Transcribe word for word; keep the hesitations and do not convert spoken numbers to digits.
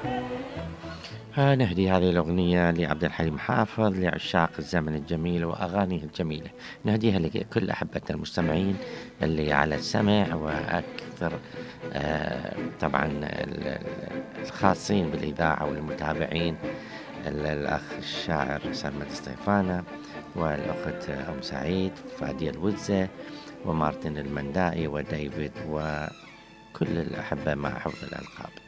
ها نهدي هذه الأغنية لعبد الحليم حافظ لعشاق الزمن الجميل وأغانيه الجميلة. نهديها لكل أحبتنا المستمعين اللي على السمع، وأكثر آه، طبعا ال- ال- الخاصين بالإذاعة والمتابعين، ال- الأخ الشاعر سلمى ستيفانا، والأخت أم سعيد، فادية الوزة، ومارتن المندائي، وديفيد، وكل الأحبة مع حفظ الألقاب.